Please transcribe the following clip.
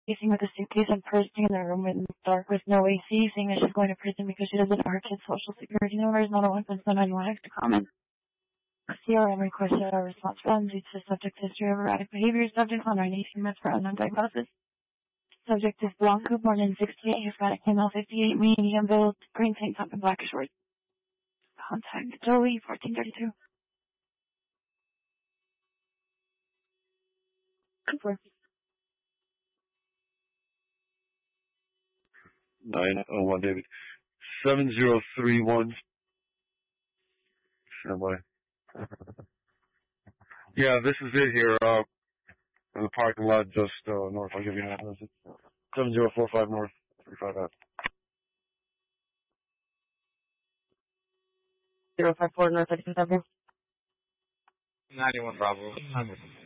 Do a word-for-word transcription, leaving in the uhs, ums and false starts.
facing with a suitcase and purse in the room in the dark with no A C, saying that she's going to prison because she doesn't know her kid's social security number is not a one plus one ninety-one to comment. C R M requested a response from due to subject history of erratic behavior. Subject on nine eighteen months for unknown diagnosis. Subject is Blanco, born in sixty-eight, Hispanic, female, fifty-eight, medium build, green tank top and black shorts. Contact Joey, fourteen thirty-two. Cooper. nine oh one, David. seven zero three one. Stand by. Yeah, this is it here, uh, in the parking lot just, uh, north. I'll give you an address. seven zero four five North, thirty-five Ave. zero five four North thirty-fifth Avenue. ninety-one Bravo.